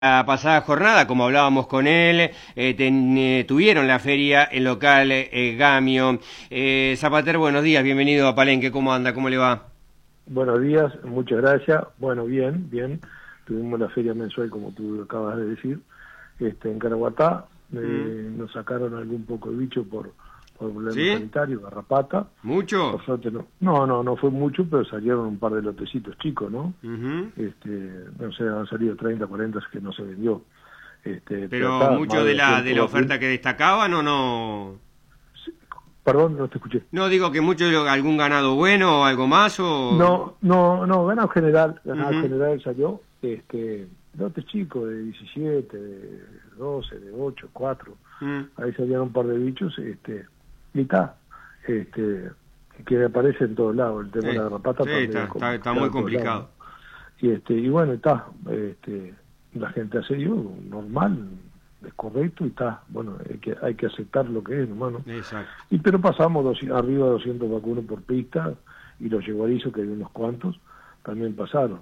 La pasada jornada, como hablábamos con él, tuvieron la feria en local Gamio. Zapater, buenos días, bienvenido a Palenque, ¿cómo anda? ¿Cómo le va? Buenos días, muchas gracias. Bueno, bien, bien. Tuvimos la feria mensual, como tú acabas de decir, en Caraguatá. Nos sacaron algún poco de bicho por problemas ¿Sí? sanitarios, garrapata. ¿Mucho? Por suerte no fue mucho, pero salieron un par de lotecitos chicos, ¿no? Uh-huh. No sé, han salido 30, 40 que no se vendió. Pero ¿Pero está, mucho más de de la 200 oferta vacunas. que destacaban o no? Perdón, no te escuché. No, digo que mucho, algún ganado bueno o algo más o... No, ganado Uh-huh. general salió, lotes chicos de 17, de 12, de 8, 4, Mm. ahí salían un par de bichos, y está, que aparece en todos lados, el tema de la garrapata Sí, está medio está complicado muy en todos lados, complicado. ¿no? Y bueno, está, la gente hace yo, normal, es correcto, y está, bueno, hay que aceptar lo que es, hermano. Exacto. Pero pasamos arriba de 200 vacunos por pista, y los yeguarizos, que hay unos cuantos, también pasaron.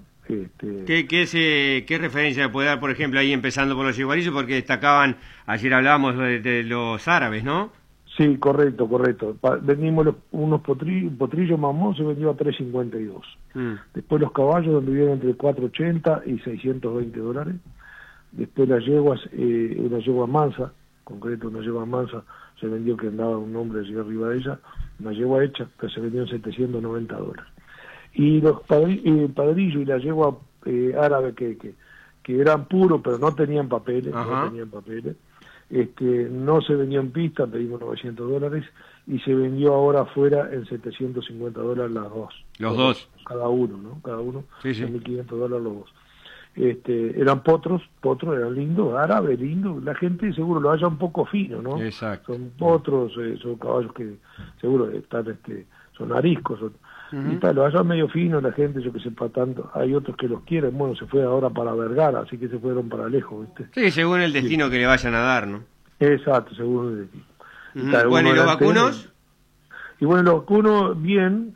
¿Qué referencia me puede dar, por ejemplo, ahí empezando por los yeguarizos? Porque destacaban, ayer hablábamos de los árabes, ¿no? Sí, correcto. Vendimos unos potrillos mamón, se vendió a $3.52. Mm. Después los caballos anduvieron entre $4.80 y $620. Después las yeguas, una yegua mansa, concreto una yegua mansa, se vendió, que andaba un hombre allí arriba de ella, una yegua hecha, que se vendió en $790. Y los padrillos y la yegua árabe que eran puros, pero no tenían papeles, Ajá. no se vendió en pista, pedimos $900, y se vendió ahora afuera en $750 las dos. Los dos. Cada uno, ¿no? Cada uno, Sí, sí. $1.500 los dos. Eran potros, eran lindos, árabes, lindos. La gente seguro lo haya un poco fino, ¿no? Exacto. Son potros, son caballos que seguro están, son ariscos, y Uh-huh. tal, lo haya medio fino la gente, yo que sepa tanto. Hay otros que los quieren, bueno, se fue ahora para Vergara, así que se fueron para lejos, ¿viste? Sí, según el Sí. destino que le vayan a dar, ¿no? Exacto, seguro de ti. Y Uh-huh. tal, Bueno, uno ¿y los delante de él. vacunos? Y bueno, los vacunos, bien,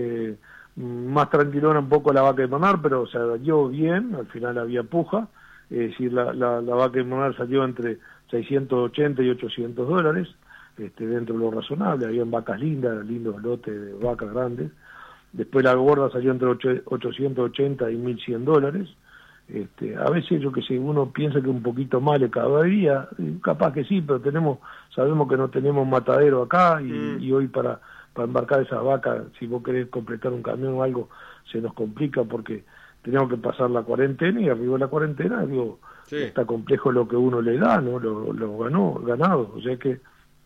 más tranquilona un poco la vaca de Manar, pero se vendió bien, al final había puja, es decir, la vaca de Manar salió entre $680 y $800, dentro de lo razonable, habían vacas lindas, lindos lotes de vacas grandes. Después la gorda salió entre 880 y $1.100. A veces, yo que sé, uno piensa que un poquito más le cabería, capaz que sí, pero sabemos que no tenemos matadero acá, y hoy para embarcar esas vacas, si vos querés completar un camión o algo, se nos complica porque tenemos que pasar la cuarentena, y arriba de la cuarentena, digo, Sí. está complejo lo que uno le da, ¿no? Los ganados, o sea que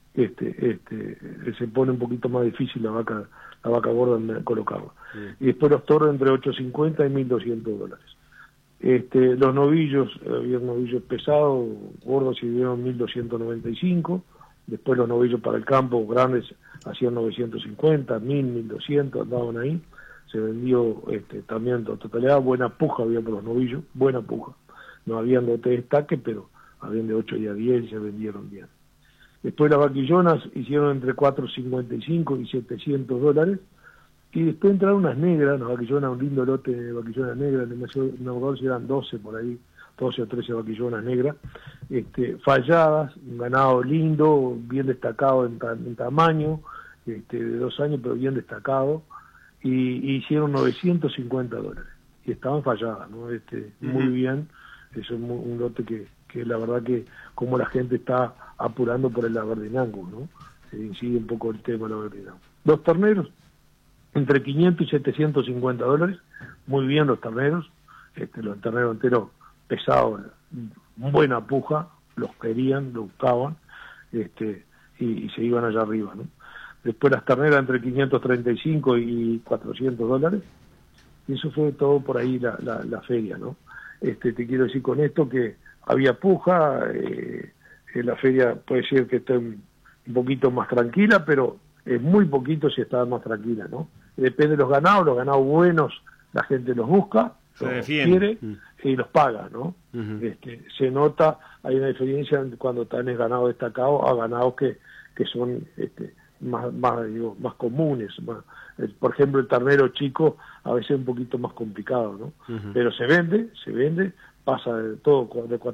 se pone un poquito más difícil la vaca gorda en colocarla. Y después los toros entre $850 y $1.200. Los novillos, había novillos pesados, gordos, y dieron 1.295. Después los novillos para el campo, grandes, hacían 950, 1.000, 1.200, andaban ahí. Se vendió también, en totalidad, buena puja había por los novillos, buena puja. No habían de destaque, pero habían de 8 y a 10 y se vendieron bien. Después las vaquillonas hicieron entre $455 y $700. Y después entraron unas negras, las vaquillonas, un lindo lote de vaquillonas negras, no me acuerdo si eran 12 por ahí, 12 o 13 vaquillonas negras, falladas, un ganado lindo, bien destacado en tamaño, de 2 años, pero bien destacado, y hicieron $950. Y estaban falladas, ¿no? Muy bien, eso es un lote que la verdad que como la gente está apurando por el Aberdeen Angus, ¿no? Se incide un poco el tema del Aberdeen Angus. Los terneros, entre $500 y $750, muy bien los terneros, los terneros enteros pesados, buena puja, los querían, los buscaban, y se iban allá arriba, ¿no? Después las terneras entre $535 y $400, y eso fue todo por ahí la feria, ¿no? Te quiero decir con esto que había puja, la feria puede ser que esté un poquito más tranquila, pero es muy poquito si está más tranquila, ¿no? Depende de los ganados buenos, la gente los busca, los quiere y los paga, ¿no? Se nota, hay una diferencia cuando tenés ganado destacado a ganados que son más comunes. Por ejemplo, el ternero chico a veces es un poquito más complicado, ¿no? Pero se vende, pasa de todo, de